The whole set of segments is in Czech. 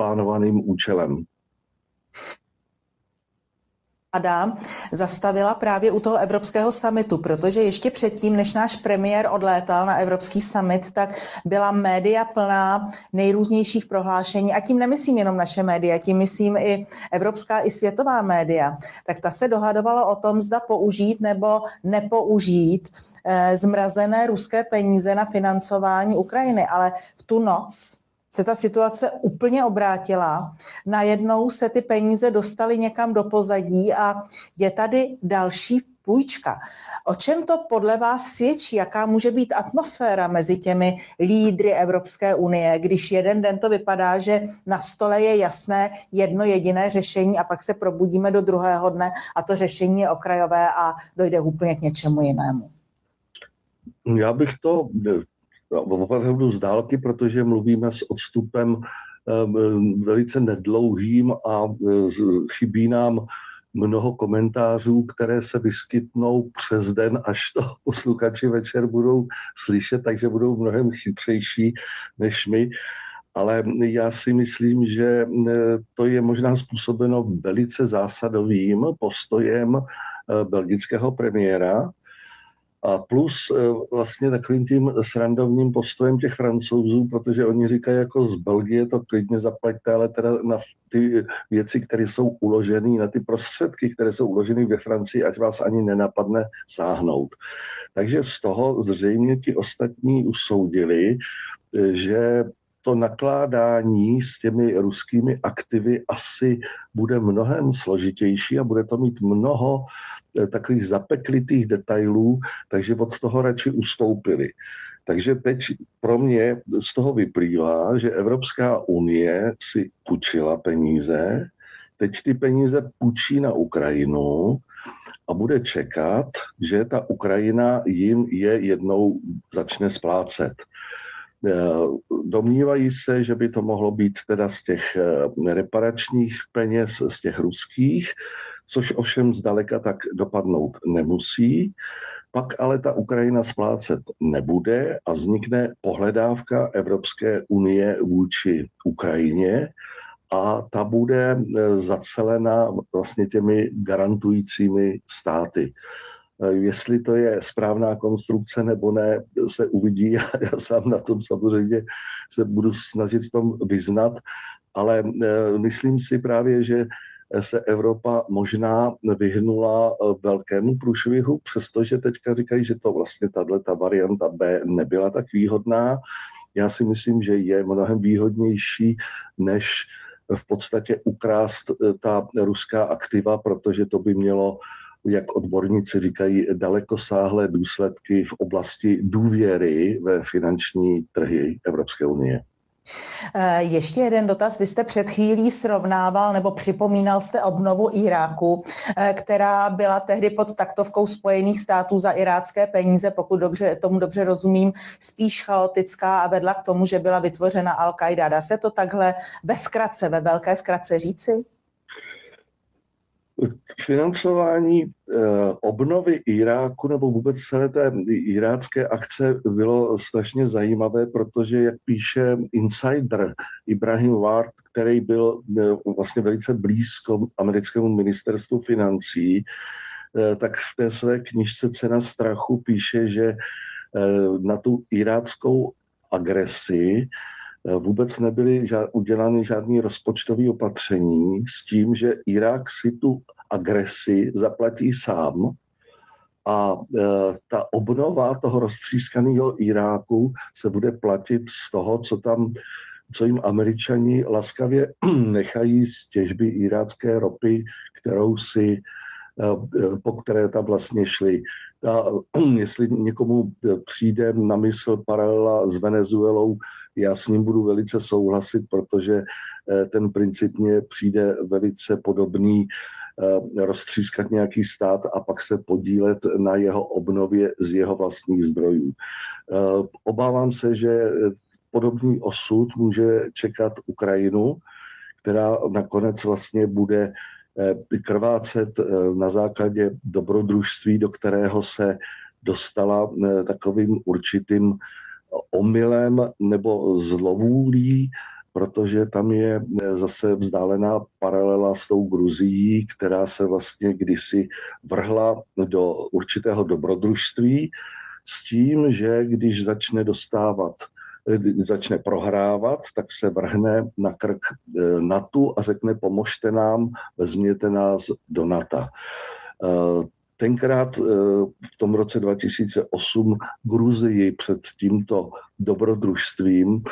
plánovaným účelem. Vláda zastavila právě u toho evropského summitu, protože ještě předtím, než náš premiér odlétal na evropský summit, tak byla média plná nejrůznějších prohlášení, a tím nemyslím jenom naše média, tím myslím i evropská i světová média. Tak ta se dohadovala o tom, zda použít nebo nepoužít zmrazené ruské peníze na financování Ukrajiny, ale v tu noc se ta situace úplně obrátila. Najednou se ty peníze dostaly někam do pozadí a je tady další půjčka. O čem to podle vás svědčí? Jaká může být atmosféra mezi těmi lídry Evropské unie, když jeden den to vypadá, že na stole je jasné jedno jediné řešení a pak se probudíme do druhého dne a to řešení je okrajové a dojde úplně k něčemu jinému? Já bych to opravdu z dálky, protože mluvíme s odstupem velice nedlouhým a chybí nám mnoho komentářů, které se vyskytnou přes den, až to posluchači večer budou slyšet, takže budou mnohem chytřejší než my. Ale já si myslím, že to je možná způsobeno velice zásadovým postojem belgického premiéra, a plus vlastně takovým tím srandovním postojem těch Francouzů, protože oni říkají jako z Belgie to klidně zaplaťte, ale teda na ty věci, které jsou uložené, na ty prostředky, které jsou uloženy ve Francii, ať vás ani nenapadne sáhnout. Takže z toho zřejmě ti ostatní usoudili, že to nakládání s těmi ruskými aktivy asi bude mnohem složitější a bude to mít mnoho takových zapeklitých detailů, takže od toho radši ustoupili. Takže teď pro mě z toho vyplývá, že Evropská unie si půjčila peníze, teď ty peníze půjčí na Ukrajinu a bude čekat, že ta Ukrajina jim je jednou začne splácet. Domnívají se, že by to mohlo být teda z těch reparačních peněz, z těch ruských, což ovšem zdaleka tak dopadnout nemusí. Pak ale ta Ukrajina splácet nebude a vznikne pohledávka Evropské unie vůči Ukrajině a ta bude zacelena vlastně těmi garantujícími státy. Jestli to je správná konstrukce nebo ne, se uvidí. Já sám na tom samozřejmě se budu snažit v tom vyznat, ale myslím si právě, že se Evropa možná vyhnula velkému průšvihu, přestože teďka říkají, že to vlastně tato varianta B nebyla tak výhodná. Já si myslím, že je mnohem výhodnější, než v podstatě ukrást ta ruská aktiva, protože to by mělo, jak odborníci říkají, dalekosáhlé důsledky v oblasti důvěry ve finanční trhy Evropské unie. Ještě jeden dotaz. Vy jste před chvílí srovnával nebo připomínal jste obnovu Iráku, která byla tehdy pod taktovkou Spojených států za irácké peníze, pokud tomu dobře rozumím, spíš chaotická a vedla k tomu, že byla vytvořena Al-Qaida. Dá se to takhle ve velké zkratce říci? K financování obnovy Iráku nebo vůbec celé té irácké akce bylo strašně zajímavé, protože, jak píše insider Ibrahim Ward, který byl vlastně velice blízko americkému ministerstvu financí, tak v té své knižce Cena strachu píše, že na tu iráckou agresi vůbec nebyly udělány žádné rozpočtové opatření s tím, že Irák si tu agresi zaplatí sám a ta obnova toho roztřískaného Iráku se bude platit z toho, co jim Američani laskavě nechají z těžby irácké ropy, po které tam vlastně šli. Jestli někomu přijde na mysl paralela s Venezuelou, já s ním budu velice souhlasit, protože ten princip mně přijde velice podobný, roztřískat nějaký stát a pak se podílet na jeho obnově z jeho vlastních zdrojů. Obávám se, že podobný osud může čekat Ukrajinu, která nakonec vlastně bude krvácet na základě dobrodružství, do kterého se dostala takovým určitým omylem nebo zlovůlí protože tam je zase vzdálená paralela s tou Gruzií, která se vlastně kdysi vrhla do určitého dobrodružství s tím, že když začne prohrávat, tak se vrhne na krk NATO a řekne: pomožte nám, vezměte nás do NATO. Tenkrát v tom roce 2008 Gruzii před tímto dobrodružstvím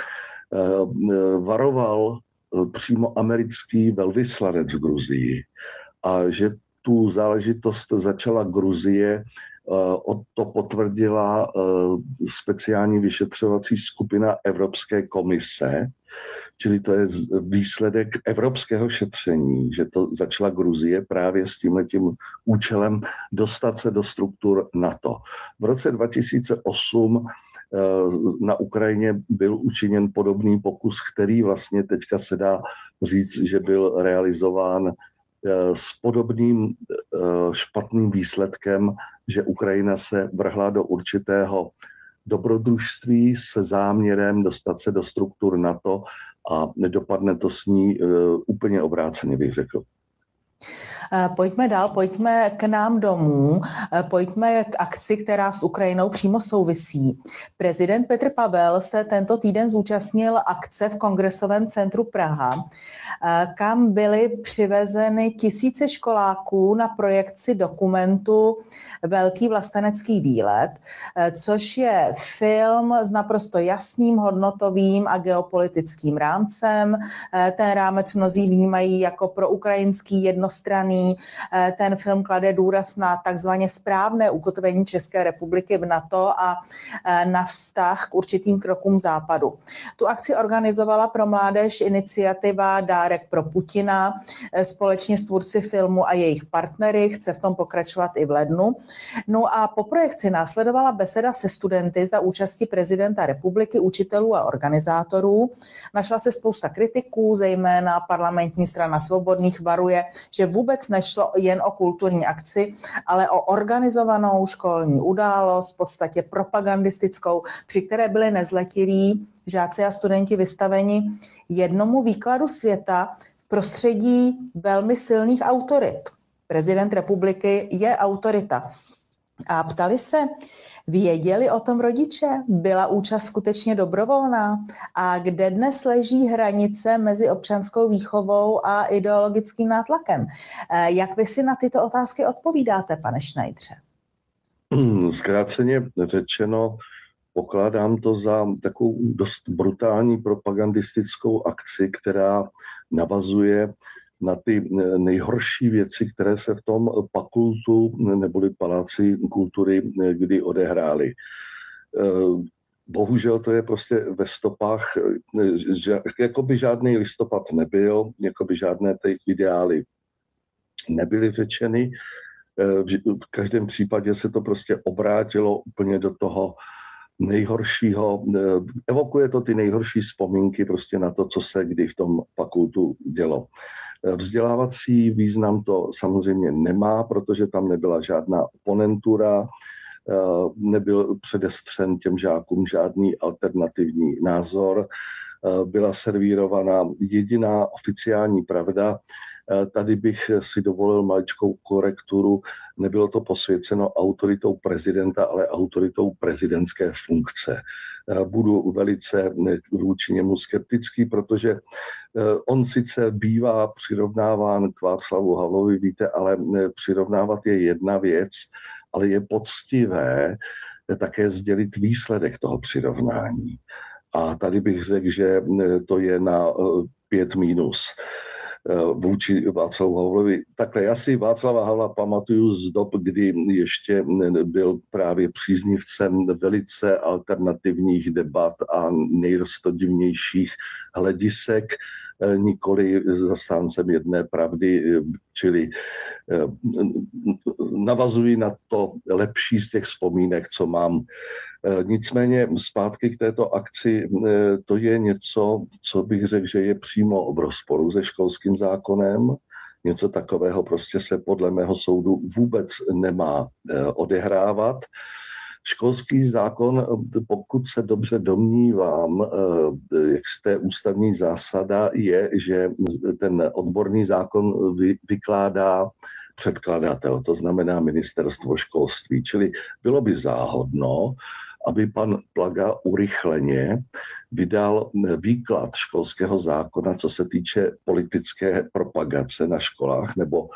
varoval přímo americký velvyslanec v Gruzii. A že tu záležitost začala Gruzie, to potvrdila speciální vyšetřovací skupina Evropské komise, čili to je výsledek evropského šetření, že to začala Gruzie právě s tímhletím účelem dostat se do struktur NATO. V roce 2008 na Ukrajině byl učiněn podobný pokus, který vlastně teďka se dá říct, že byl realizován s podobným špatným výsledkem, že Ukrajina se vrhla do určitého dobrodružství se záměrem dostat se do struktur NATO a dopadne to s ní úplně obráceně, bych řekl. Pojďme dál, pojďme k nám domů, pojďme k akci, která s Ukrajinou přímo souvisí. Prezident Petr Pavel se tento týden zúčastnil akce v Kongresovém centru Praha, kam byly přivezeny tisíce školáků na projekci dokumentu Velký vlastenecký výlet, což je film s naprosto jasným hodnotovým a geopolitickým rámcem. Ten rámec mnozí vnímají jako proukrajinský, jednostranný. Ten film klade důraz na takzvaně správné ukotvení České republiky v NATO a na vztah k určitým krokům Západu. Tu akci organizovala pro mládež iniciativa Dárek pro Putina společně s tvůrci filmu a jejich partnery. Chce v tom pokračovat i v lednu. No a po projekci následovala beseda se studenty za účasti prezidenta republiky, učitelů a organizátorů. Našla se spousta kritiků, zejména parlamentní strana Svobodných varuje, že vůbec nešlo jen o kulturní akci, ale o organizovanou školní událost, v podstatě propagandistickou, při které byli nezletilí žáci a studenti vystaveni jednomu výkladu světa v prostředí velmi silných autorit. Prezident republiky je autorita. A ptali se, věděli o tom rodiče? Byla účast skutečně dobrovolná? A kde dnes leží hranice mezi občanskou výchovou a ideologickým nátlakem? Jak vy si na tyto otázky odpovídáte, pane Schneidře? Zkráceně řečeno, pokládám to za takovou dost brutální propagandistickou akci, která navazuje na ty nejhorší věci, které se v tom Pakultu neboli Paláci kultury kdy odehrály. Bohužel to je prostě ve stopách, jako by žádný listopad nebyl, jako by žádné ty ideály nebyly řečeny. V každém případě se to prostě obrátilo úplně do toho nejhoršího, evokuje to ty nejhorší vzpomínky prostě na to, co se kdy v tom Pakultu dělo. Vzdělávací význam to samozřejmě nemá, protože tam nebyla žádná oponentura, nebyl předestřen těm žákům žádný alternativní názor, byla servírovaná jediná oficiální pravda. Tady bych si dovolil maličkou korekturu, nebylo to posvěceno autoritou prezidenta, ale autoritou prezidentské funkce. Budu velice vůči němu skeptický, protože on sice bývá přirovnáván k Václavu Havlovi, víte, ale přirovnávat je jedna věc, ale je poctivé také sdělit výsledek toho přirovnání. A tady bych řekl, že to je na 5- vůči Václavu Havlovi. Takhle, já si Václava Havla pamatuju z dob, kdy ještě byl právě příznivcem velice alternativních debat a nejroztodivnějších hledisek, nikoli zastáncem jedné pravdy, čili navazuji na to lepší z těch vzpomínek, co mám. Nicméně zpátky k této akci, to je něco, co bych řekl, že je přímo v rozporu se školským zákonem. Něco takového prostě se podle mého soudu vůbec nemá odehrávat. školský zákon, pokud se dobře domnívám, jak to je ústavní zásada, je, že ten odborný zákon vykládá předkladatel, to znamená ministerstvo školství. Čili bylo by záhodno, aby pan Plaga urychleně vydal výklad školského zákona, co se týče politické propagace na školách nebo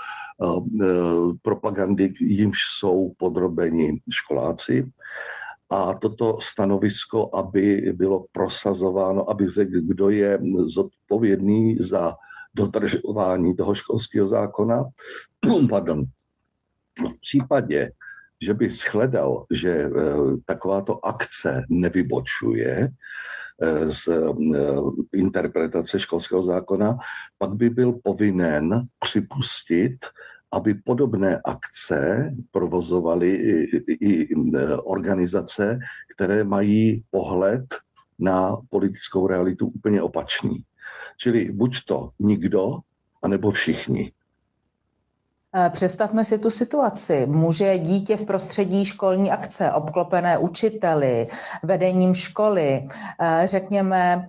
propagandy, jimž jsou podrobeni školáci. A toto stanovisko, aby bylo prosazováno, aby řekl, kdo je zodpovědný za dodržování toho školského zákona. Pardon. V případě, že by shledal, že takováto akce nevybočuje z interpretace školského zákona, pak by byl povinen připustit, aby podobné akce provozovaly i organizace, které mají pohled na politickou realitu úplně opačný. Čili buď to nikdo, anebo všichni. Představme si tu situaci. Může dítě v prostředí školní akce, obklopené učiteli, vedením školy, řekněme,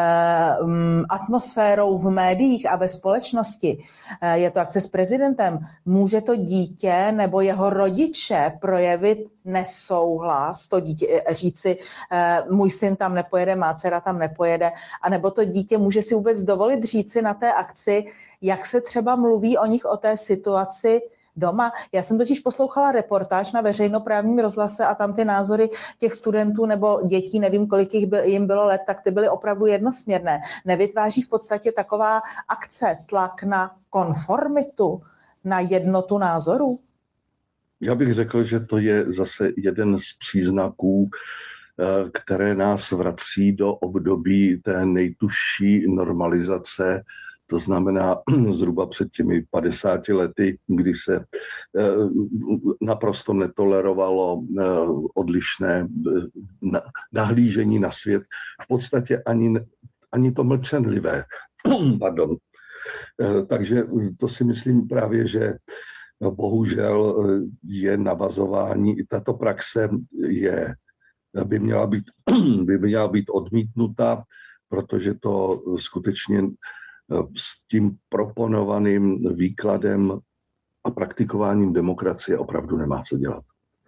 atmosférou v médiích a ve společnosti, je to akce s prezidentem, může to dítě nebo jeho rodiče projevit nesouhlas, to dítě říci, můj syn tam nepojede, má dcera tam nepojede, anebo to dítě může si vůbec dovolit říci na té akci, jak se třeba mluví o nich, o té situaci doma. Já jsem totiž poslouchala reportáž na veřejnoprávním rozhlase a tam ty názory těch studentů nebo dětí, nevím, kolik jim bylo let, tak ty byly opravdu jednosměrné. Nevytváří v podstatě taková akce tlak na konformitu, na jednotu názorů? Já bych řekl, že to je zase jeden z příznaků, které nás vrací do období té nejtužší normalizace. To znamená zhruba před těmi 50 lety, kdy se naprosto netolerovalo odlišné nahlížení na svět. V podstatě ani to mlčenlivé. Pardon. Takže to si myslím právě, že bohužel je navazování. I tato praxe by měla být odmítnuta, protože to skutečně s tím proponovaným výkladem a praktikováním demokracie opravdu nemá co dělat.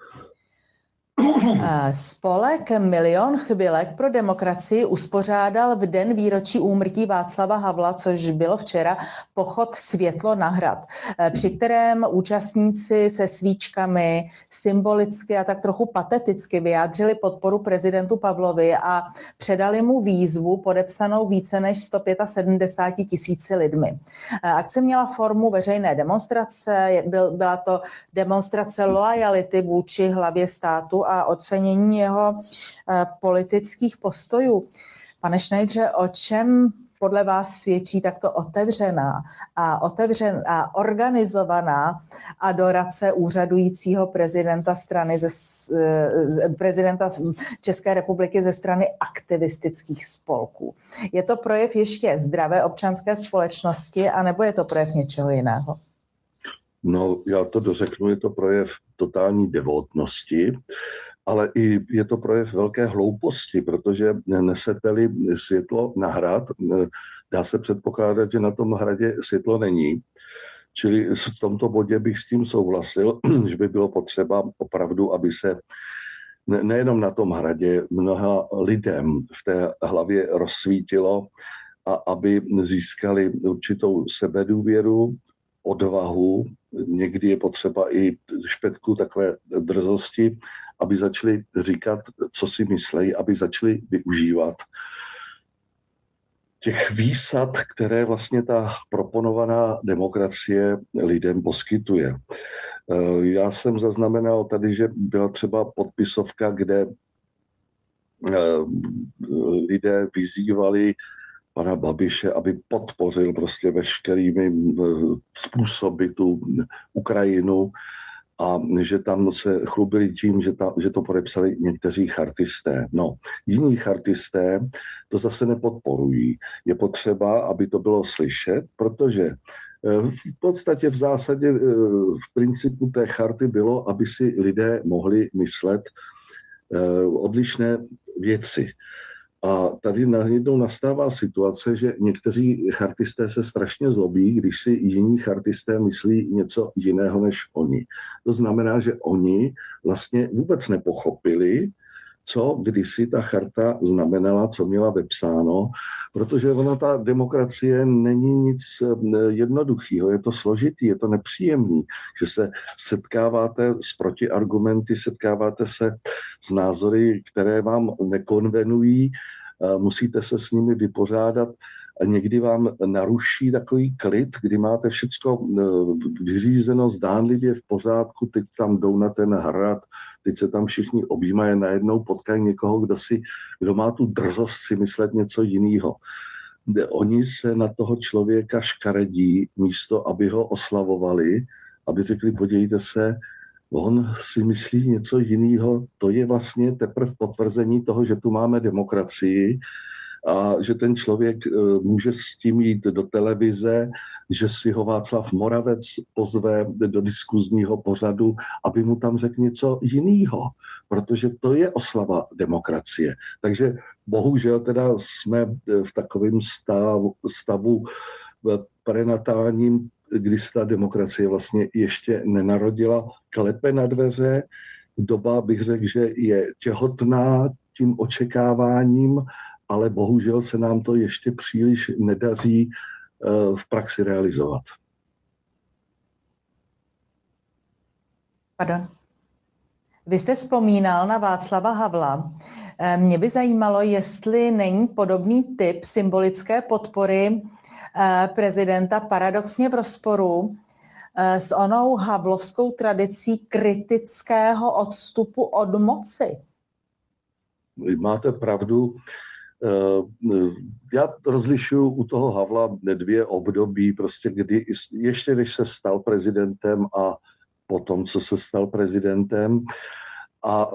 Spolek Milion chvilek pro demokracii uspořádal v den výročí úmrtí Václava Havla, což bylo včera, pochod Světlo na hrad, při kterém účastníci se svíčkami symbolicky a tak trochu pateticky vyjádřili podporu prezidentu Pavlovi a předali mu výzvu podepsanou více než 175 000 lidmi. Akce měla formu veřejné demonstrace, byla to demonstrace loajality vůči hlavě státu a ocenění jeho politických postojů. Pane Schneidere, o čem podle vás svědčí takto otevřená a organizovaná adorace úřadujícího prezidenta prezidenta České republiky ze strany aktivistických spolků? Je to projev ještě zdravé občanské společnosti, anebo je to projev něčeho jiného? No, já to dořeknu, je to projev totální devotnosti, ale i je to projev velké hlouposti, protože nesete-li světlo na hrad, dá se předpokládat, že na tom hradě světlo není. Čili v tomto bodě bych s tím souhlasil, že by bylo potřeba opravdu, aby se nejenom na tom hradě mnoha lidem v té hlavě rozsvítilo a aby získali určitou sebedůvěru, odvahu, někdy je potřeba i špetku takové drzosti, aby začali říkat, co si myslejí, aby začali využívat těch výsad, které vlastně ta proponovaná demokracie lidem poskytuje. Já jsem zaznamenal tady, že byla třeba podpisovka, kde lidé vyzývali pana Babiše, aby podpořil prostě veškerými způsoby tu Ukrajinu a že tam se chlubili tím, že to podepsali někteří chartisté. No, jiní chartisté to zase nepodporují. Je potřeba, aby to bylo slyšet, protože v podstatě v zásadě v principu té charty bylo, aby si lidé mohli myslet, odlišné věci. A tady najednou nastává situace, že někteří chartisté se strašně zlobí, když si jiní chartisté myslí něco jiného než oni. To znamená, že oni vlastně vůbec nepochopili, co kdysi ta charta znamenala, co měla vepsáno, protože ona, ta demokracie, není nic jednoduchého, je to složitý, je to nepříjemný, že se setkáváte s protiargumenty, setkáváte se s názory, které vám nekonvenují, musíte se s nimi vypořádat a někdy vám naruší takový klid, kdy máte všecko vyřízeno zdánlivě v pořádku, teď tam jdou na ten hrad, teď se tam všichni objímají, najednou potkají někoho, kdo má tu drzost si myslet něco jiného. Oni se na toho člověka škaredí, místo aby ho oslavovali, aby řekli, podívejte se, on si myslí něco jiného, to je vlastně teprve potvrzení toho, že tu máme demokracii a že ten člověk může s tím jít do televize, že si ho Václav Moravec pozve do diskuzního pořadu, aby mu tam řekl něco jiného, protože to je oslava demokracie. Takže bohužel teda jsme v takovém stavu prenatálním, kdy se ta demokracie vlastně ještě nenarodila, klepe na dveře. Doba, bych řekl, že je těhotná tím očekáváním, ale bohužel se nám to ještě příliš nedaří v praxi realizovat. Pardon. Vy jste vzpomínal na Václava Havla. Mě by zajímalo, jestli není podobný typ symbolické podpory prezidenta paradoxně v rozporu s onou havlovskou tradicí kritického odstupu od moci. Máte pravdu. Já rozlišuju u toho Havla dvě období, prostě kdy ještě než se stal prezidentem a potom, co se stal prezidentem. A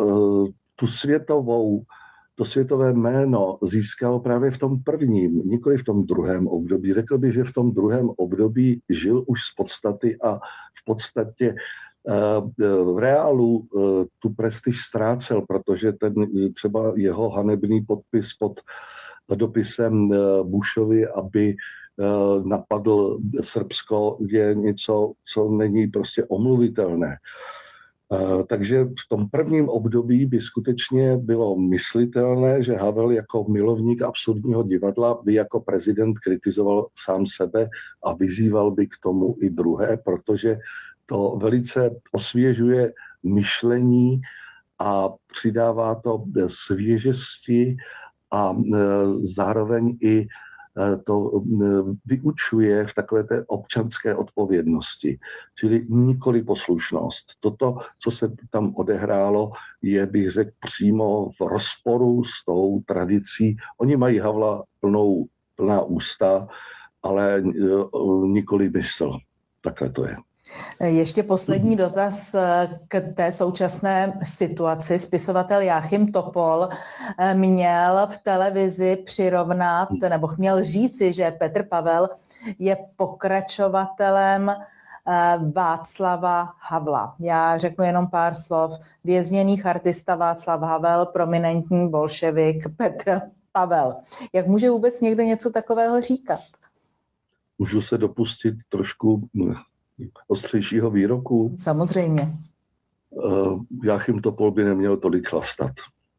to světové jméno získal právě v tom prvním, nikoli v tom druhém období. Řekl bych, že v tom druhém období žil už z podstaty a v podstatě v reálu tu prestiž ztrácel, protože třeba jeho hanebný podpis pod dopisem Bushovi, aby napadl Srbsko, je něco, co není prostě omluvitelné. Takže v tom prvním období by skutečně bylo myslitelné, že Havel jako milovník absurdního divadla by jako prezident kritizoval sám sebe a vyzýval by k tomu i druhé, protože to velice osvěžuje myšlení a přidává to svěžesti a zároveň i to vyučuje v takové té občanské odpovědnosti, čili nikoli poslušnost. Toto, co se tam odehrálo, je, bych řekl, přímo v rozporu s tou tradicí. Oni mají Havla plná ústa, ale nikoli mysl. Takhle to je. Ještě poslední dotaz k té současné situaci. Spisovatel Jáchym Topol měl v televizi přirovnat, nebo měl říci, že Petr Pavel je pokračovatelem Václava Havla. Já řeknu jenom pár slov. Vězněný chartista Václav Havel, prominentní bolševik Petr Pavel. Jak může vůbec někdo něco takového říkat? Můžu se dopustit trošku ostřejšího výroku? Samozřejmě. Jáchym Topol by neměl tolik chlastat.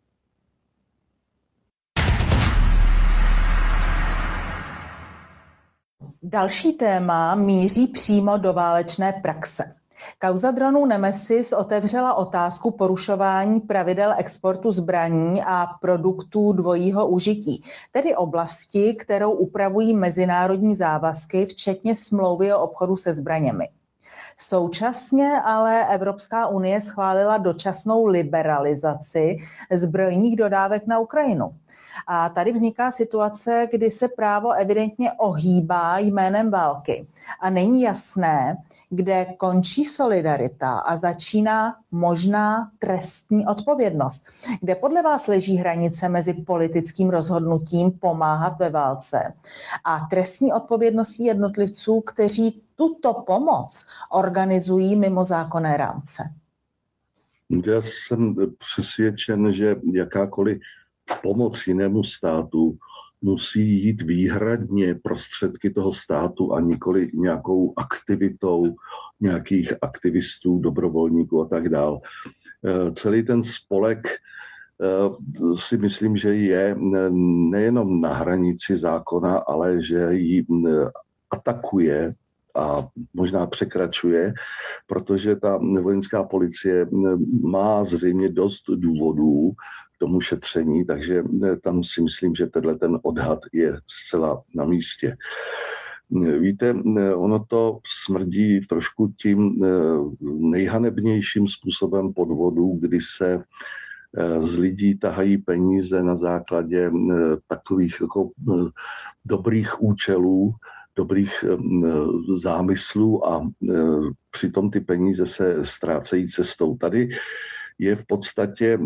Další téma míří přímo do válečné praxe. Kauza dronů Nemesis otevřela otázku porušování pravidel exportu zbraní a produktů dvojího užití, tedy oblasti, kterou upravují mezinárodní závazky, včetně smlouvy o obchodu se zbraněmi. Současně ale Evropská unie schválila dočasnou liberalizaci zbrojních dodávek na Ukrajinu. A tady vzniká situace, kdy se právo evidentně ohýbá jménem války. A není jasné, kde končí solidarita a začíná možná trestní odpovědnost. Kde podle vás leží hranice mezi politickým rozhodnutím pomáhat ve válce a trestní odpovědností jednotlivců, kteří tuto pomoc organizují mimo zákonné rámce? Já jsem přesvědčen, že jakákoliv pomoc jinému státu musí jít výhradně prostředky toho státu a nikoli nějakou aktivitou nějakých aktivistů, dobrovolníků a tak dál. Celý ten spolek si myslím, že je nejenom na hranici zákona, ale že ji atakuje a možná překračuje, protože ta vojenská policie má zřejmě dost důvodů k tomu šetření, takže tam si myslím, že ten odhad je zcela na místě. Víte, ono to smrdí trošku tím nejhanebnějším způsobem podvodu, kdy se z lidí tahají peníze na základě takových jako dobrých účelů, dobrých zámyslů a přitom ty peníze se ztrácejí cestou. Tady je v podstatě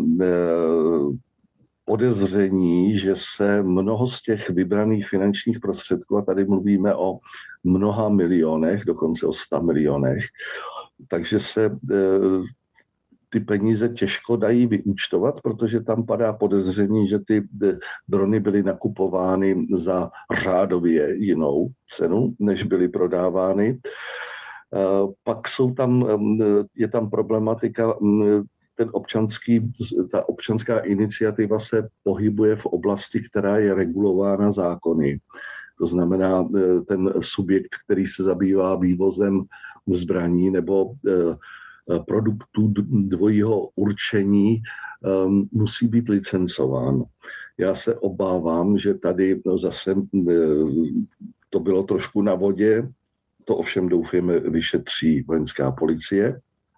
podezření, že se mnoho z těch vybraných finančních prostředků, a tady mluvíme o mnoha milionech, dokonce o 100 milionech, takže se ty peníze těžko dají vyúčtovat, protože tam padá podezření, že ty drony byly nakupovány za řádově jinou cenu, než byly prodávány. Pak je tam problematika, ta občanská iniciativa se pohybuje v oblasti, která je regulována zákony. To znamená, ten subjekt, který se zabývá vývozem zbraní nebo produktů dvojího určení, musí být licencován. Já se obávám, že tady zase to bylo trošku na vodě, to ovšem doufujeme vyšetří vojenská policie.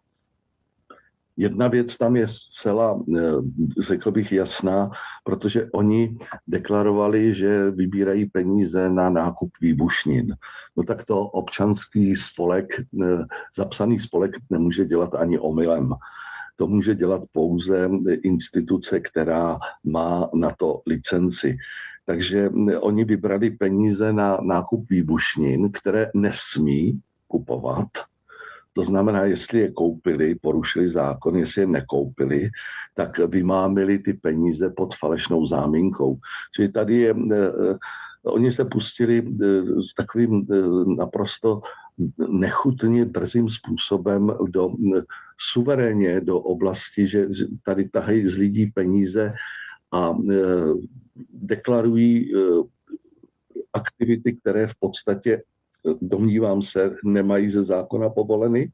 Jedna věc tam je zcela, řekl bych, jasná, protože oni deklarovali, že vybírají peníze na nákup výbušnin. No tak to občanský spolek, zapsaný spolek nemůže dělat ani omylem. To může dělat pouze instituce, která má na to licenci. Takže oni vybrali peníze na nákup výbušnin, které nesmí kupovat. To znamená, jestli je koupili, porušili zákon, jestli je nekoupili, tak vymámili ty peníze pod falešnou záminkou. Čili tady oni se pustili takovým naprosto nechutně drzým způsobem suverénně do oblasti, že tady tahají z lidí peníze a deklarují aktivity, které v podstatě, domnívám se, nemají ze zákona povoleny.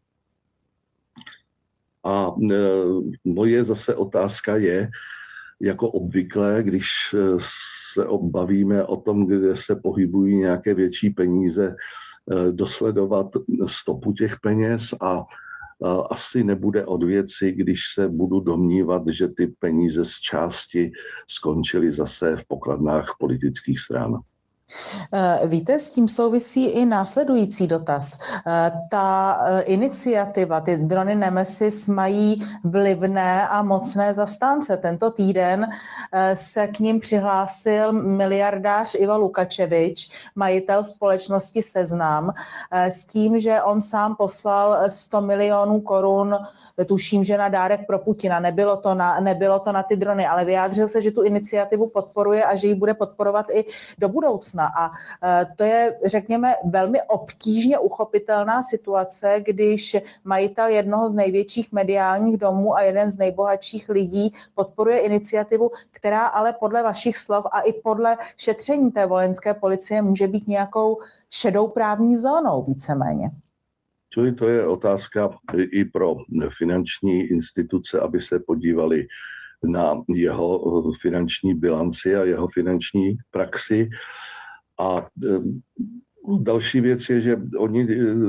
A moje zase otázka je, jako obvykle, když se bavíme o tom, kde se pohybují nějaké větší peníze, dosledovat stopu těch peněz a asi nebude od věci, když se budu domnívat, že ty peníze z části skončily zase v pokladnách politických stran. Víte, s tím souvisí i následující dotaz. Ta iniciativa, ty drony Nemesis mají vlivné a mocné zastánce. Tento týden se k nim přihlásil miliardář Ivo Lukačevič, majitel společnosti Seznam, s tím, že on sám poslal 100 milionů korun, tuším, že na dárek pro Putina. Nebylo to na ty drony, ale vyjádřil se, že tu iniciativu podporuje a že ji bude podporovat i do budoucna. A to je, řekněme, velmi obtížně uchopitelná situace, když majitel jednoho z největších mediálních domů a jeden z nejbohatších lidí podporuje iniciativu, která ale podle vašich slov a i podle šetření té vojenské policie může být nějakou šedou právní zónou víceméně. Čili to je otázka i pro finanční instituce, aby se podívali na jeho finanční bilanci a jeho finanční praxi. A další věc je, že oni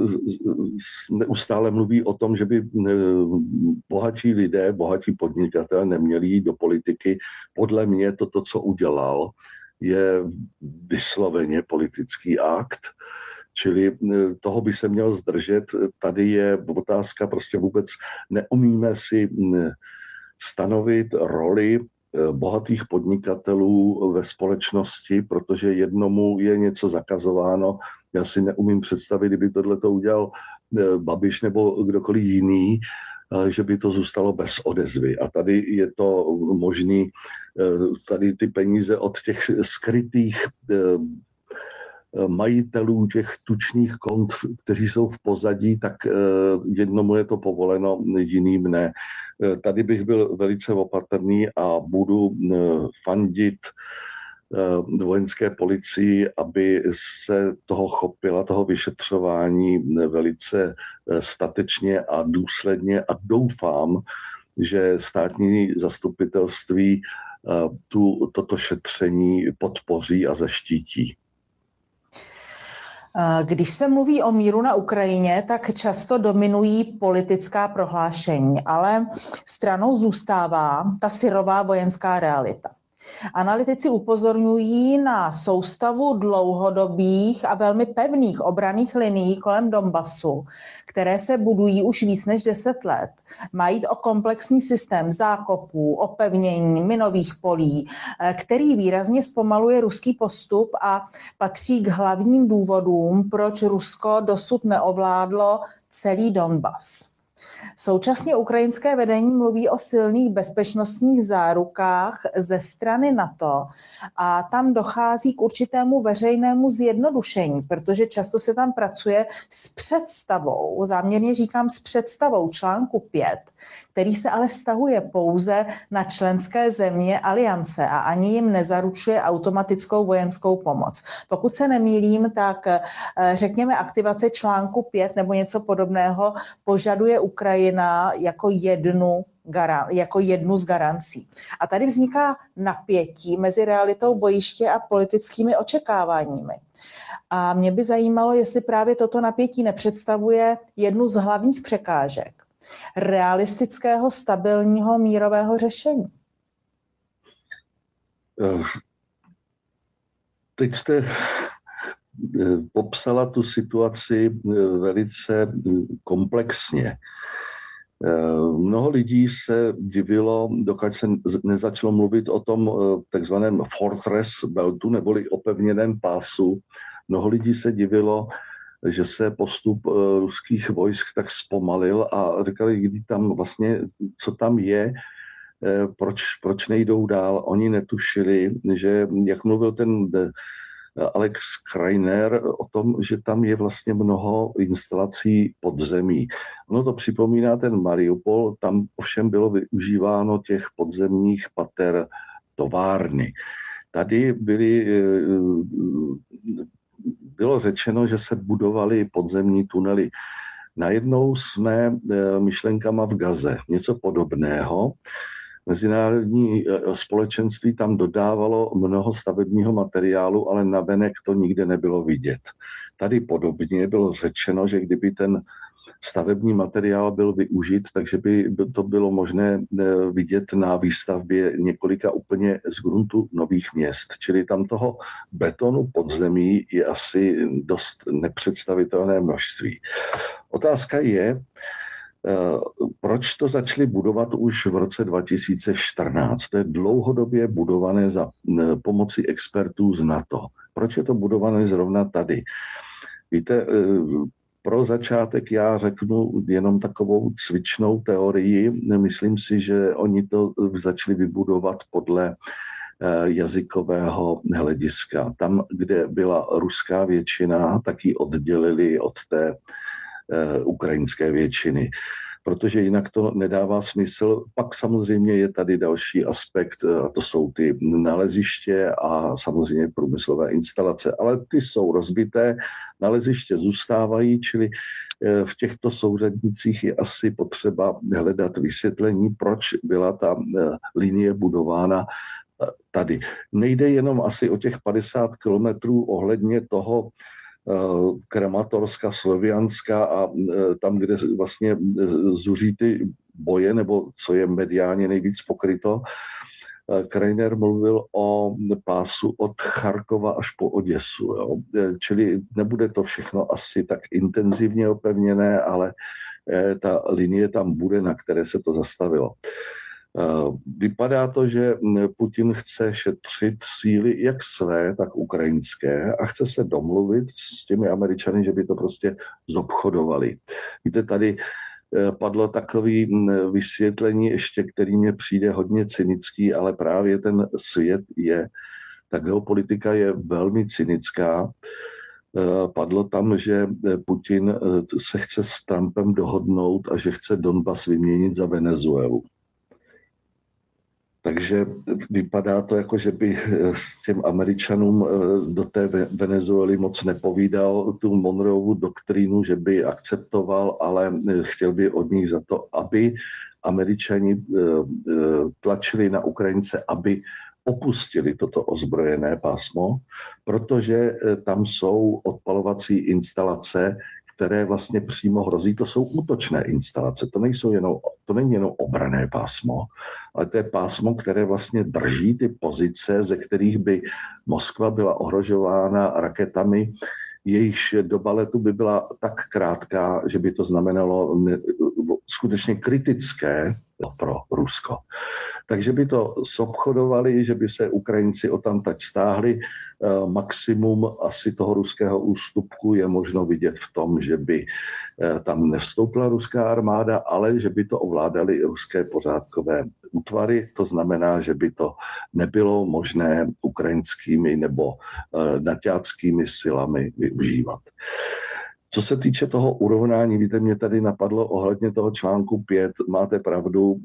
neustále mluví o tom, že by bohatí lidé, bohatí podnikatelé neměli jít do politiky. Podle mě to, co udělal, je vysloveně politický akt, čili toho by se měl zdržet. Tady je otázka, prostě vůbec neumíme si stanovit roli bohatých podnikatelů ve společnosti, protože jednomu je něco zakazováno. Já si neumím představit, kdyby tohleto udělal Babiš nebo kdokoliv jiný, že by to zůstalo bez odezvy. A tady je to možný, tady ty peníze od těch skrytých majitelů těch tučných kont, kteří jsou v pozadí, tak jednomu je to povoleno, jiným ne. Tady bych byl velice opatrný a budu fandit vojenské policii, aby se toho chopila, toho vyšetřování velice statečně a důsledně, a doufám, že státní zastupitelství toto šetření podpoří a zaštítí. Když se mluví o míru na Ukrajině, tak často dominují politická prohlášení, ale stranou zůstává ta syrová vojenská realita. Analytici upozorňují na soustavu dlouhodobých a velmi pevných obranných linií kolem Donbasu, které se budují už víc než 10 let. Mají jít o komplexní systém zákopů, opevnění, minových polí, který výrazně zpomaluje ruský postup a patří k hlavním důvodům, proč Rusko dosud neovládlo celý Donbas. Současně ukrajinské vedení mluví o silných bezpečnostních zárukách ze strany NATO a tam dochází k určitému veřejnému zjednodušení, protože často se tam pracuje s představou, záměrně říkám s představou článku 5, který se ale vztahuje pouze na členské země aliance a ani jim nezaručuje automatickou vojenskou pomoc. Pokud se nemýlím, tak řekněme aktivace článku 5 nebo něco podobného požaduje Ukrajina jako jednu z garancí. A tady vzniká napětí mezi realitou bojiště a politickými očekáváními. A mě by zajímalo, jestli právě toto napětí nepředstavuje jednu z hlavních překážek realistického, stabilního, mírového řešení. Teď jste popsala tu situaci velice komplexně. Mnoho lidí se divilo, dokud se nezačalo mluvit o tom takzvaném Fortress Beltu, neboli opevněném pásu. Mnoho lidí se divilo, že se postup ruských vojsk tak zpomalil a říkali, kdy tam vlastně, co tam je, proč nejdou dál. Oni netušili, že, jak mluvil ten Alex Kreiner o tom, že tam je vlastně mnoho instalací podzemí. Ono to připomíná ten Mariupol, tam ovšem bylo využíváno těch podzemních pater továrny. Tady bylo řečeno, že se budovaly podzemní tunely. Najednou jsme myšlenkama v Gaze. Něco podobného. Mezinárodní společenství tam dodávalo mnoho stavebního materiálu, ale navenek to nikde nebylo vidět. Tady podobně bylo řečeno, že kdyby ten stavební materiál byl využit, takže by to bylo možné vidět na výstavbě několika úplně z gruntu nových měst. Čili tam toho betonu podzemí je asi dost nepředstavitelné množství. Otázka je, proč to začali budovat už v roce 2014? To je dlouhodobě budované za pomoci expertů z NATO. Proč je to budované zrovna tady? Víte, pro začátek já řeknu jenom takovou cvičnou teorii. Myslím si, že oni to začali vybudovat podle jazykového hlediska. Tam, kde byla ruská většina, tak ji oddělili od té ukrajinské většiny, protože jinak to nedává smysl. Pak samozřejmě je tady další aspekt, a to jsou ty naleziště a samozřejmě průmyslové instalace, ale ty jsou rozbité, naleziště zůstávají, čili v těchto souřadnicích je asi potřeba hledat vysvětlení, proč byla ta linie budována tady. Nejde jenom asi o těch 50 kilometrů ohledně toho Kramatorska, Slovianska a tam, kde vlastně zuří ty boje, nebo co je mediálně nejvíc pokryto. Kreiner mluvil o pásu od Charkova až po Oděsu. Jo? Čili nebude to všechno asi tak intenzivně opevněné, ale ta linie tam bude, na které se to zastavilo. Vypadá to, že Putin chce šetřit síly jak své, tak ukrajinské a chce se domluvit s těmi Američany, že by to prostě zobchodovali. Víte, tady padlo takový vysvětlení ještě, který mně přijde hodně cynický, ale právě ten svět ta geopolitika je velmi cynická. Padlo tam, že Putin se chce s Trumpem dohodnout a že chce Donbas vyměnit za Venezuelu. Takže vypadá to jako, že by těm Američanům do té Venezuely moc nepovídal tu Monroeovu doktrínu, že by akceptoval, ale chtěl by od nich za to, aby Američani tlačili na Ukrajince, aby opustili toto ozbrojené pásmo, protože tam jsou odpalovací instalace, které vlastně přímo hrozí. To jsou útočné instalace, to není jenom obranné pásmo, ale to je pásmo, které vlastně drží ty pozice, ze kterých by Moskva byla ohrožována raketami, jejichž doba letu by byla tak krátká, že by to znamenalo skutečně kritické pro Rusko. Takže by to zobchodovali, že by se Ukrajinci odtamtud stáhli. Maximum asi toho ruského ústupku je možno vidět v tom, že by tam nevstoupila ruská armáda, ale že by to ovládaly ruské pořádkové útvary. To znamená, že by to nebylo možné ukrajinskými nebo naťáckými silami využívat. Co se týče toho urovnání, víte, mě tady napadlo ohledně toho článku 5, máte pravdu,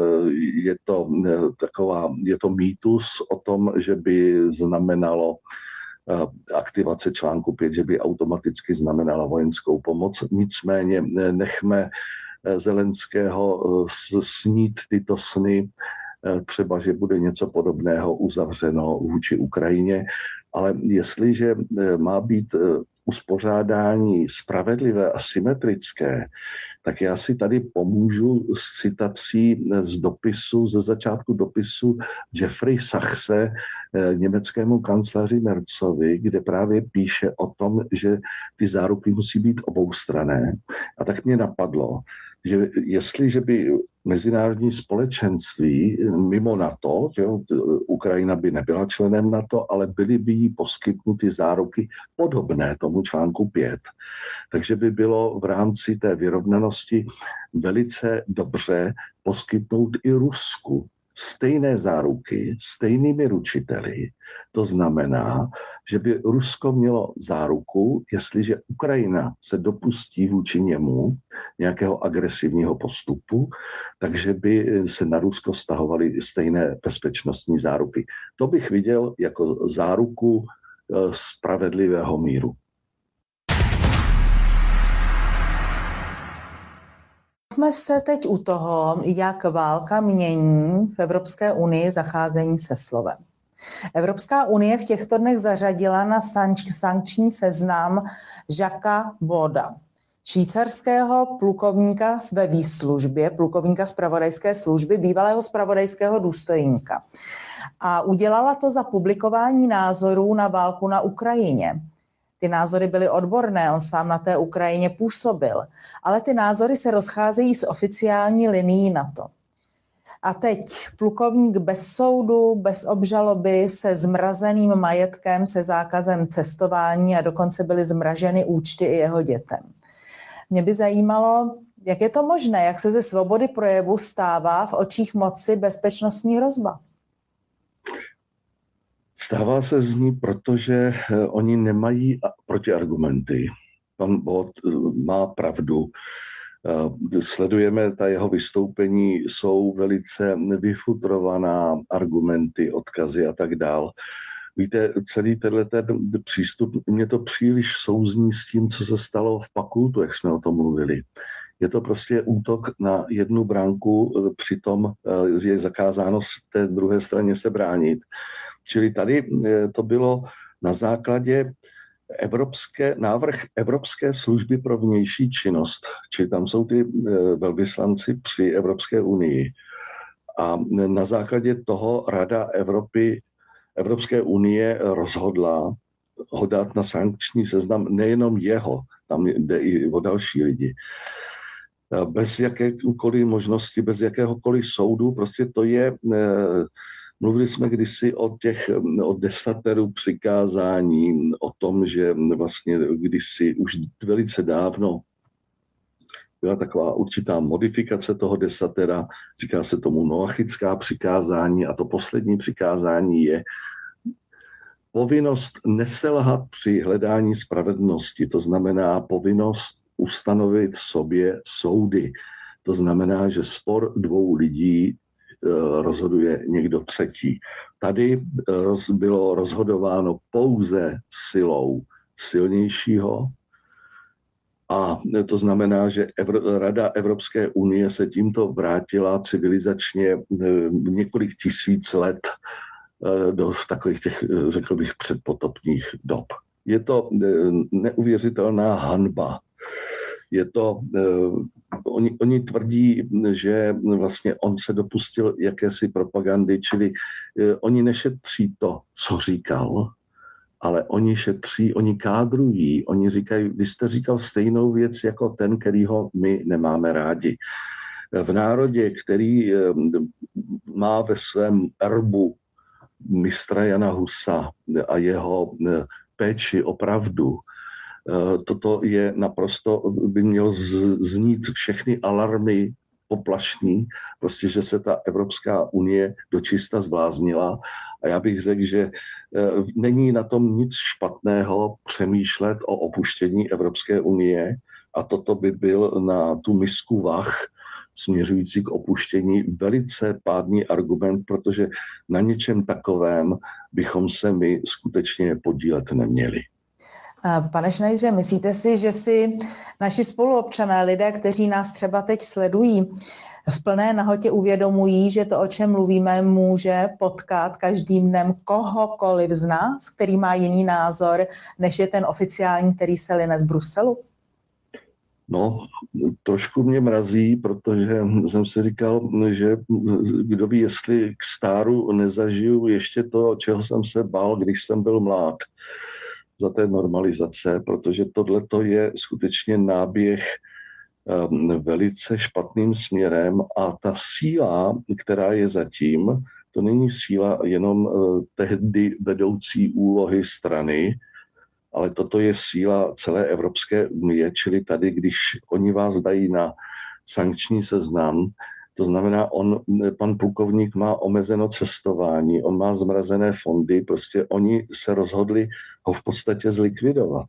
je to mýtus o tom, že by znamenalo aktivace článku 5, že by automaticky znamenala vojenskou pomoc. Nicméně nechme Zelenského snít tyto sny, třeba, že bude něco podobného uzavřeno vůči Ukrajině, ale jestliže má být uspořádání spravedlivé a symetrické, tak já si tady pomůžu s citací ze začátku dopisu Jeffrey Sachse německému kancléři Merzovi, kde právě píše o tom, že ty záruky musí být oboustranné. A tak mě napadlo, že jestliže by mezinárodní společenství mimo NATO, že Ukrajina by nebyla členem NATO, ale byly by jí poskytnuty záruky podobné tomu článku 5, takže by bylo v rámci té vyrovnanosti velice dobře poskytnout i Rusku stejné záruky, stejnými ručiteli. To znamená, že by Rusko mělo záruku, jestliže Ukrajina se dopustí vůči němu nějakého agresivního postupu, takže by se na Rusko stahovaly stejné bezpečnostní záruky. To bych viděl jako záruku spravedlivého míru. Jsme se teď u toho, jak válka mění v Evropské unii zacházení se slovem. Evropská unie v těchto dnech zařadila na sankční seznam Jacquesa Bauda, švýcarského plukovníka ve výslužbě, plukovníka zpravodajské služby, bývalého zpravodajského důstojníka. A udělala to za publikování názorů na válku na Ukrajině. Ty názory byly odborné, on sám na té Ukrajině působil, ale ty názory se rozcházejí s oficiální linií NATO. A teď plukovník bez soudu, bez obžaloby, se zmrazeným majetkem, se zákazem cestování a dokonce byly zmraženy účty i jeho dětem. Mě by zajímalo, jak je to možné, jak se ze svobody projevu stává v očích moci bezpečnostní hrozba. Stává se z ní, protože oni nemají protiargumenty. Pan Bod má pravdu. Sledujeme ta jeho vystoupení, jsou velice vyfutrovaná argumenty, odkazy a tak dál. Víte, celý ten přístup, mě to příliš souzní s tím, co se stalo v Pakultu, jak jsme o tom mluvili. Je to prostě útok na jednu branku, přitom je zakázáno z té druhé straně se bránit. Čili tady to bylo na základě návrh Evropské služby pro vnější činnost, čili tam jsou ty velvyslanci při Evropské unii. A na základě toho Rada Evropské unie rozhodla ho dát na sankční seznam, nejenom jeho, tam jde i o další lidi. Bez jakékoliv možnosti, bez jakéhokoliv soudu, prostě to je... Mluvili jsme kdysi o desateru přikázání, o tom, že vlastně kdysi už velice dávno byla taková určitá modifikace toho desatera, říká se tomu noachická přikázání a to poslední přikázání je povinnost neselhat při hledání spravedlnosti, to znamená povinnost ustanovit sobě soudy. To znamená, že spor dvou lidí rozhoduje někdo třetí. Tady bylo rozhodováno pouze silou silnějšího a to znamená, že Rada Evropské unie se tímto vrátila civilizačně několik tisíc let do takových těch, řekl bych, předpotopních dob. Je to neuvěřitelná hanba. Je to, oni tvrdí, že vlastně on se dopustil jakési propagandy, čili oni nešetří to, co říkal, ale oni kádrují, oni říkají, vy jste říkal stejnou věc jako ten, kterýho my nemáme rádi. V národě, který má ve svém erbu mistra Jana Husa a jeho péči o pravdu, toto je naprosto, by měl znít všechny alarmy poplašný, prostě, že se ta Evropská unie dočista zbláznila. A já bych řekl, že není na tom nic špatného přemýšlet o opuštění Evropské unie a toto by byl na tu misku vah směřující k opuštění velice pádný argument, protože na něčem takovém bychom se my skutečně podílet neměli. Pane Schneidere, myslíte si, že si naši spoluobčané, lidé, kteří nás třeba teď sledují, v plné nahotě uvědomují, že to, o čem mluvíme, může potkat každým dnem kohokoliv z nás, který má jiný názor, než je ten oficiální, který se line z Bruselu? No, trošku mě mrazí, protože jsem si říkal, že kdo ví, jestli k stáru nezažiju ještě to, čeho jsem se bál, když jsem byl mlád, za té normalizace, protože tohleto je skutečně náběh velice špatným směrem a ta síla, která je zatím, to není síla jenom tehdy vedoucí úlohy strany, ale toto je síla celé Evropské unie, čili tady, když oni vás dají na sankční seznam, to znamená, pan plukovník má omezeno cestování, on má zmrazené fondy, prostě oni se rozhodli ho v podstatě zlikvidovat.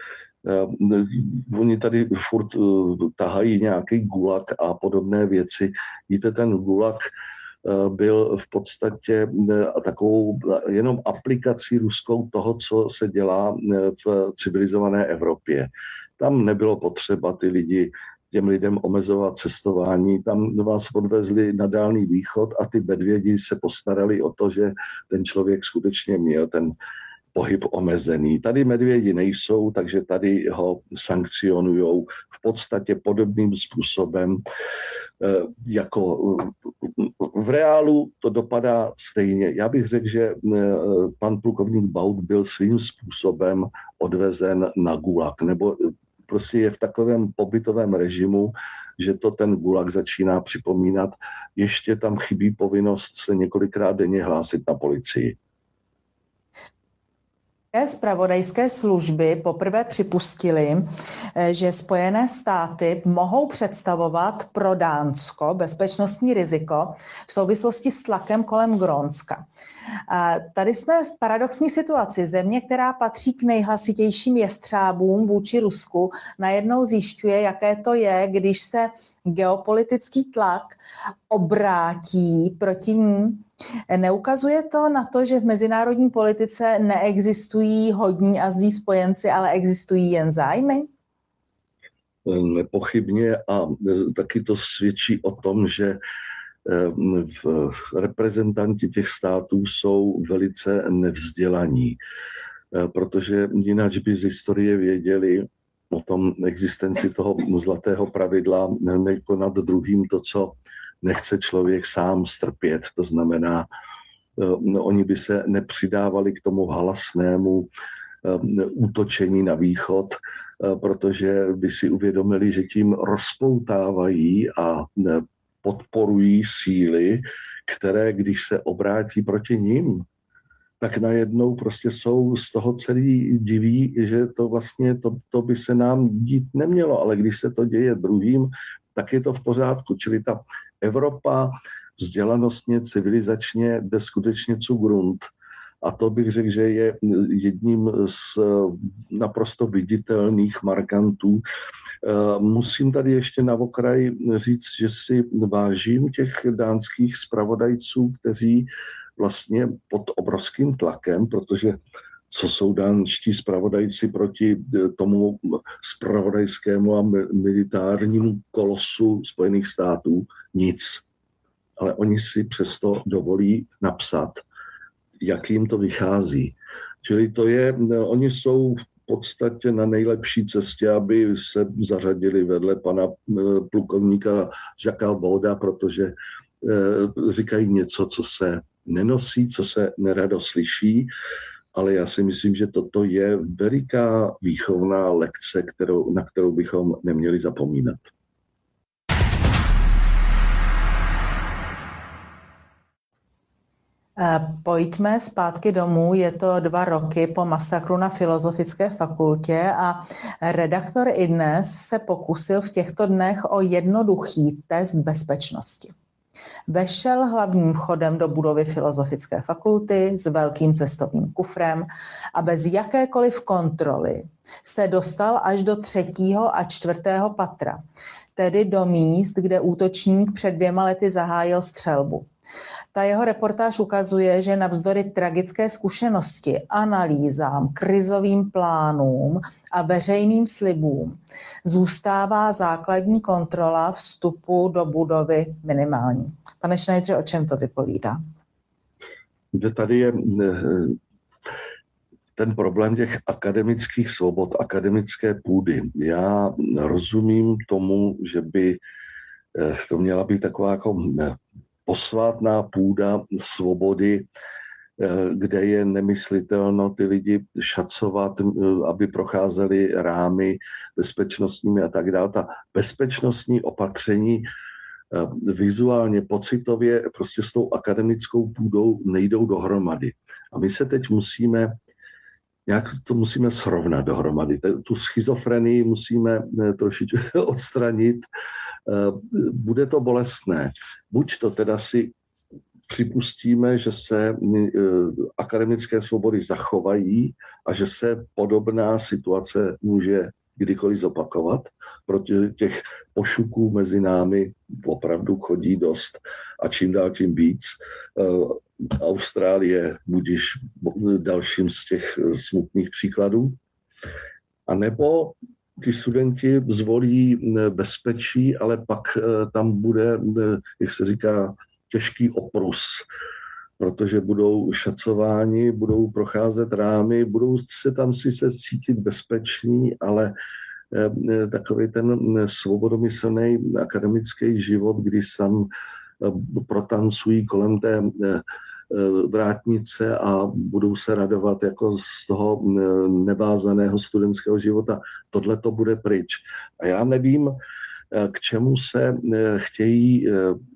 Oni tady furt tahají nějaký gulag a podobné věci. Víte, ten gulag byl v podstatě takovou jenom aplikací ruskou toho, co se dělá v civilizované Evropě. Tam nebylo potřeba těm lidem omezovat cestování. Tam vás odvezli na Dálný východ a ty medvědi se postarali o to, že ten člověk skutečně měl ten pohyb omezený. Tady medvědi nejsou, takže tady ho sankcionujou v podstatě podobným způsobem, jako v reálu to dopadá stejně. Já bych řekl, že pan plukovník Baut byl svým způsobem odvezen na gulag, nebo prostě je v takovém pobytovém režimu, že to ten gulag začíná připomínat. Ještě tam chybí povinnost se několikrát denně hlásit na policii. Zpravodajské služby poprvé připustily, že Spojené státy mohou představovat pro Dánsko bezpečnostní riziko v souvislosti s tlakem kolem Grónska. Tady jsme v paradoxní situaci. Země, která patří k nejhlasitějším jestřábům vůči Rusku, najednou zjišťuje, jaké to je, když se geopolitický tlak obrátí proti ní. Neukazuje to na to, že v mezinárodní politice neexistují hodní a zlí spojenci, ale existují jen zájmy? Nepochybně a taky to svědčí o tom, že reprezentanti těch států jsou velice nevzdělaní, protože jinak by z historie věděli o tom existenci toho zlatého pravidla nekonat druhým to, co nechce člověk sám strpět. To znamená, oni by se nepřidávali k tomu halasnému útočení na východ, protože by si uvědomili, že tím rozpoutávají a podporují síly, které, když se obrátí proti nim, tak najednou prostě jsou z toho celý diví, že to vlastně to by se nám dít nemělo, ale když se to děje druhým, tak je to v pořádku. Čili ta Evropa vzdělanostně, civilizačně jde skutečně zu Grund. A to bych řekl, že je jedním z naprosto viditelných markantů. Musím tady ještě na okraj říct, že si vážím těch dánských zpravodajců, kteří vlastně pod obrovským tlakem, protože co jsou dánští zpravodajci proti tomu zpravodajskému a militárnímu kolosu Spojených států? Nic. Ale oni si přesto dovolí napsat, jak jim to vychází. Čili oni jsou v podstatě na nejlepší cestě, aby se zařadili vedle pana plukovníka Jacquesa Bauda, protože říkají něco, co se nenosí, co se nerado slyší, ale já si myslím, že toto je veliká výchovná lekce, na kterou bychom neměli zapomínat. Pojďme zpátky domů, je to 2 roky po masakru na Filozofické fakultě a redaktor iDnes se pokusil v těchto dnech o jednoduchý test bezpečnosti. Vešel hlavním vchodem do budovy Filozofické fakulty s velkým cestovním kufrem a bez jakékoliv kontroly se dostal až do 3. a 4. patra, tedy do míst, kde útočník před 2 lety zahájil střelbu. Ta jeho reportáž ukazuje, že navzdory tragické zkušenosti, analýzám, krizovým plánům a veřejným slibům zůstává základní kontrola vstupu do budovy minimální. Pane Schneidere, o čem to vypovídá? Tady je ten problém těch akademických svobod, akademické půdy. Já rozumím tomu, že by to měla být taková jako posvátná půda svobody, kde je nemyslitelno ty lidi šacovat, aby procházeli rámy bezpečnostními a tak dále. Ta bezpečnostní opatření vizuálně, pocitově prostě s tou akademickou půdou nejdou dohromady. A my se teď nějak to musíme srovnat dohromady. Tu schizofrenii musíme trošičku odstranit. Bude to bolestné. Buď to teda si připustíme, že se akademické svobody zachovají a že se podobná situace může kdykoliv zopakovat, protože těch pošuků mezi námi opravdu chodí dost a čím dál tím víc. Austrálie budiž dalším z těch smutných příkladů. A nebo ty studenti zvolí bezpečí, ale pak tam bude, jak se říká, těžký oprus, protože budou šacováni, budou procházet rámy, budou se tam sice cítit bezpeční, ale takový ten svobodomyslný akademický život, kdy sam protancují kolem té vrátnice a budou se radovat jako z toho nevázaného studentského života. Tohle to bude pryč. A já nevím, k čemu se chtějí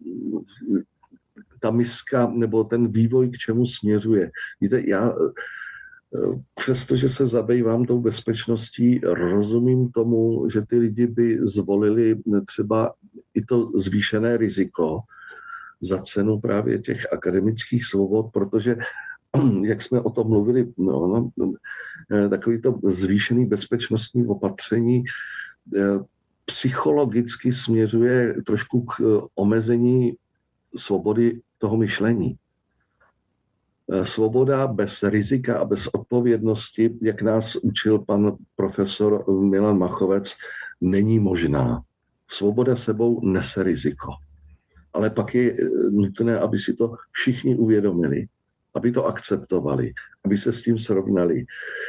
ta miska nebo ten vývoj k čemu směřuje. Víte, já přestože se zabývám tou bezpečností, rozumím tomu, že ty lidi by zvolili třeba i to zvýšené riziko za cenu právě těch akademických svobod, protože, jak jsme o tom mluvili, takový to zvýšený bezpečnostní opatření psychologicky směřuje trošku k omezení svobody toho myšlení. Svoboda bez rizika a bez odpovědnosti, jak nás učil pan profesor Milan Machovec, není možná. Svoboda sebou nese riziko. Ale pak je nutné, aby si to všichni uvědomili, aby to akceptovali, aby se s tím srovnali.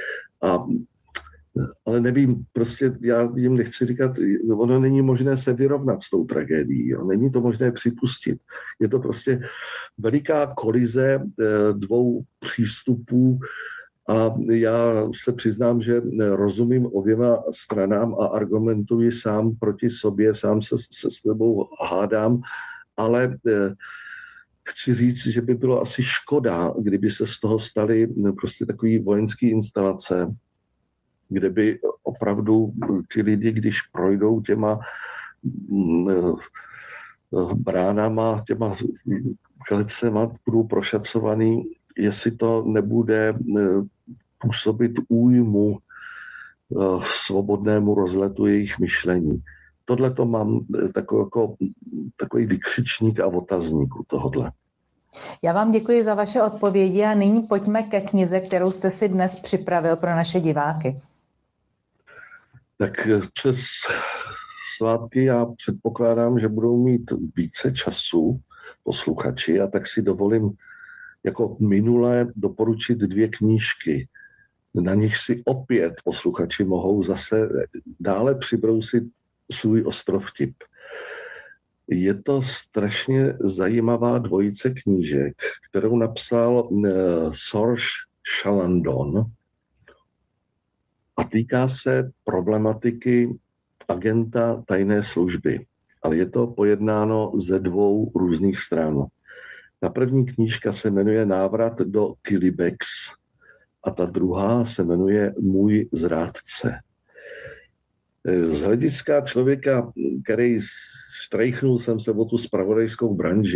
Ale nevím, prostě já jim nechci říkat, ono není možné se vyrovnat s tou tragédií, není to možné připustit. Je to prostě veliká kolize 2 přístupů a já se přiznám, že rozumím oběma stranám a argumentuji sám proti sobě, sám se s tebou hádám, ale chci říct, že by bylo asi škoda, kdyby se z toho staly prostě takové vojenské instalace, kde by opravdu ti lidi, když projdou těma bránama, těma klecema, budou prošacovaný, jestli to nebude působit újmu svobodnému rozletu jejich myšlení. Tohle to mám takový vykřičník a otazník u tohohle. Já vám děkuji za vaše odpovědi a nyní pojďme ke knize, kterou jste si dnes připravil pro naše diváky. Tak přes svátky já předpokládám, že budou mít více času posluchači, a tak si dovolím jako minule doporučit 2 knížky. Na nich si opět posluchači mohou zase dále přibrousit svůj ostrov vtip. Je to strašně zajímavá dvojice knížek, kterou napsal Serge Chalandon a týká se problematiky agenta tajné služby. Ale je to pojednáno ze 2 různých stran. Ta první knížka se jmenuje Návrat do Kilibex a ta druhá se jmenuje Můj zrádce. Z hlediska člověka, který štrejchnul jsem se o tu zpravodajskou branži,